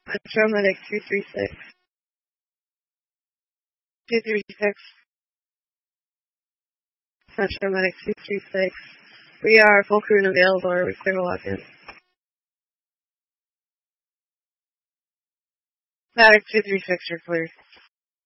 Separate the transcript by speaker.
Speaker 1: Metro Medic 236. 236. Metro Medic 236. We are full crew and available, or we clear the lock-in. Medic 236, you're clear.